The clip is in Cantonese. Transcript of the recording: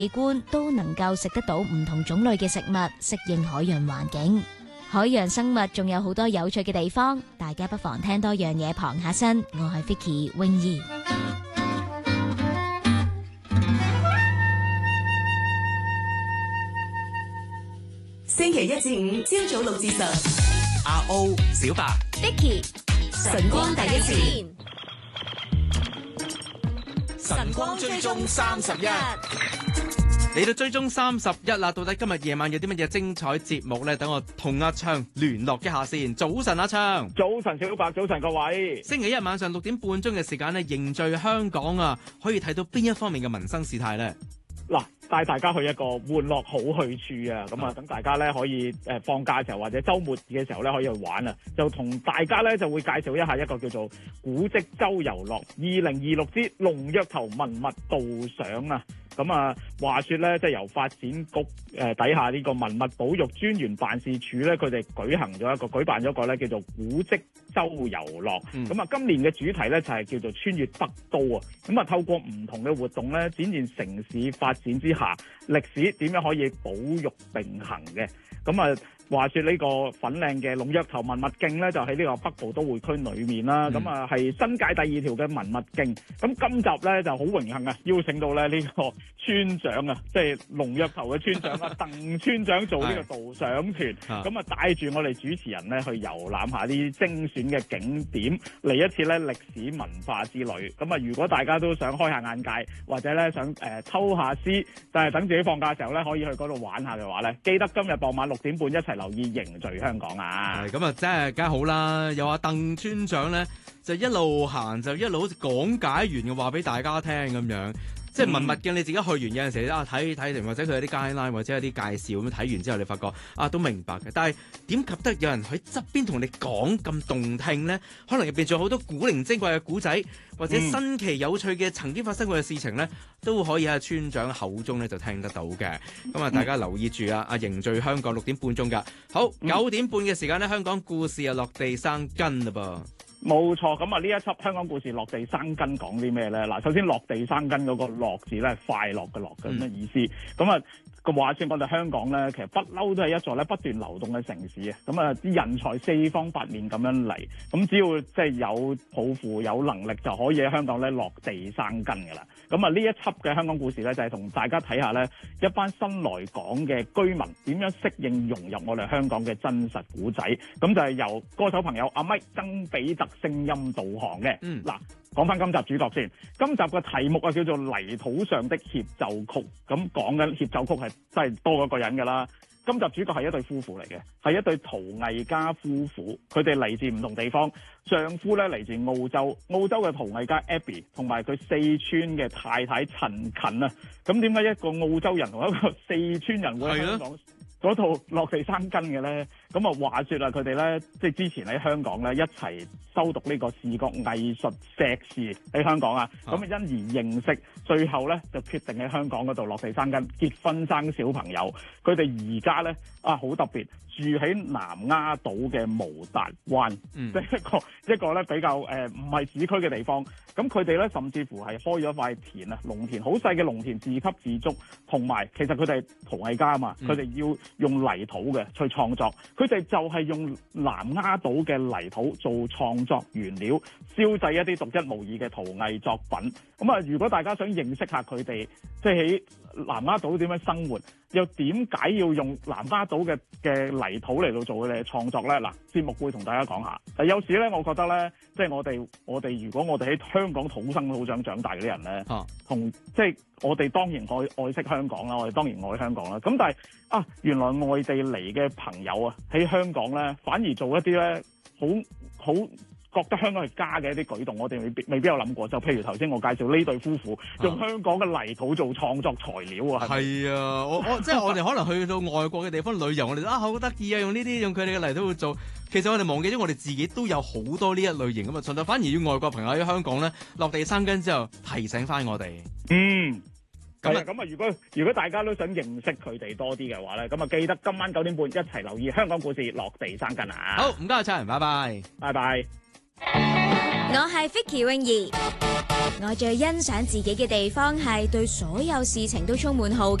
器官都能夠食得到唔同種類嘅食物，適應海洋環境。海洋生物仲有好多有趣嘅地方，大家不妨聽多樣嘢傍下身。我係 Vicky 泳兒。 星期一至五朝早6至10， 阿 O 小白 Vicky 晨光第一線， 晨光追蹤31，嚟到追蹤31啦！到底今日夜晚有啲乜嘢精彩節目呢？等我同阿昌聯絡一下先。早晨，阿昌。 早晨，小白。早晨，各位。 星期一晚上6點半鐘嘅時間呢，凝聚香港啊，可以睇到邊一方面嘅民生事態呢？ 嗱，帶大家去一個玩樂好去處啊！咁啊，等大家咧可以放假嘅時候或者週末嘅時候咧可以去玩啊！就同大家咧就會介紹一下一個叫做古蹟周遊樂2026之龍躍頭文物導賞啊！咁啊，話說咧，即係由發展局底下呢個文物保育專員辦事處咧，佢哋舉辦咗一個咧叫做古蹟周遊樂。咁啊，今年嘅主題咧就係叫做穿越北都啊！咁啊，透過唔同嘅活動咧，展現城市發展之下歷史點樣可以保育並行嘅。咁啊，話說呢個粉嶺嘅龍躍頭文物徑咧，就喺呢個北部都會區裏面啦。咁啊，係新界第2條嘅文物徑。咁今集咧就好榮幸啊，邀請到咧呢個村長啊，即係龍躍頭嘅村長啊，鄧村長做呢個導賞團。咁啊，帶住我哋主持人咧去遊覽下啲精選嘅景點，嚟一次咧歷史文化之旅。咁啊，如果大家都想開下眼界，或者咧想抽下絲，但係等自己放假嘅時候咧可以去嗰度玩下嘅話咧，記得今日傍晚6點半一齊留意凝聚香港啊！ 咁啊，真係梗係好啦！有阿鄧村長咧，就一路行就一路好似講解完嘅話俾大家聽咁樣。即係文物徑，你自己去完有陣時睇或者佢有啲 guideline 或者有啲介紹咁睇完之後，你發覺都明白嘅。但係點及得有人喺側邊同你講咁動聽咧？可能入邊仲有好多古靈精怪嘅古仔，或者新奇有趣嘅曾經發生過嘅事情咧，都可以喺村長口中咧就聽得到嘅。咁啊，大家留意住啊！凝聚香港6點半鐘㗎。好，9點半嘅時間咧，香港故事啊落地生根啦噃。 冇錯，咁啊呢一輯香港故事落地生根講啲咩咧？嗱，首先落地生根嗰個樂字咧係快樂嘅樂咁嘅意思。咁啊個話說我哋香港咧，其實不嬲都係一座咧不斷流動嘅城市啊。咁啊啲人才四方八面咁樣嚟，咁只要即係有抱負有能力就可以喺香港咧落地生根㗎啦。咁啊呢一輯嘅香港故事咧就係同大家睇下咧一班新來港嘅居民點樣適應融入我哋香港嘅真實古仔。咁就係由歌手朋友阿咪曾比特聲音導航嘅。嗱，講翻今集主角先。今集嘅題目啊叫做泥土上的協奏曲。咁講緊協奏曲係真係多一個人㗎啦。今集主角係一對夫婦嚟嘅，係一對陶藝家夫婦。佢哋嚟自唔同地方，丈夫咧嚟自澳洲嘅陶藝家 Abby 同埋佢四川嘅太太陳勤啊。咁點解一個澳洲人同一個四川人會喺香港嗰度落地生根嘅咧？咁啊話說啊，佢哋咧即係之前喺香港咧一齊修讀呢個視覺藝術碩士喺香港啊，咁啊因而認識，最後咧就決定喺香港嗰度落地生根，結婚生小朋友。佢哋而家咧好特別，住喺南丫島嘅蕪達灣，即係一個咧比較唔係市區嘅地方。咁佢哋咧甚至乎係開咗塊田啊，農田，好細嘅農田，自給自足。同埋其實佢哋係陶藝家啊嘛，佢哋要用泥土嘅去創作。佢哋就係用南丫島嘅泥土做創作原料，燒製一啲獨一無二嘅陶藝作品。咁啊，如果大家想認識下佢哋，即係喺南丫島點樣生活，又點解要用南丫島嘅泥土嚟到做佢哋嘅創作咧？嗱，節目會同大家講下。有時咧，我覺得咧，即係我哋如果我哋喺香港土生土長長大嗰啲人咧，同即係我哋當然愛惜香港啦，我哋當然愛香港啦。咁但係原來外地嚟嘅朋友啊，喺香港咧，反而做一啲咧好覺得香港係家嘅一啲舉動，我哋未必有諗過。就譬如頭先我介紹呢對夫婦用香港嘅泥土做創作材料啊， 係啊，我即係我哋可能去到外國嘅地方旅遊，我哋好得意啊，用佢哋嘅泥土去做。其實我哋忘記咗我哋自己都有好多呢一類型咁啊，反而要外國朋友喺香港咧落地生根之後提醒翻我哋。 咁啊，如果大家都想認識佢哋多啲嘅話咧，咁啊記得今晚9點半一齊留意香港故事落地生根啊！ 好，唔該阿陳，拜拜， 拜拜。 我係 Vicky 泳兒，我最欣賞自己嘅地方係對所有事情都充滿好奇。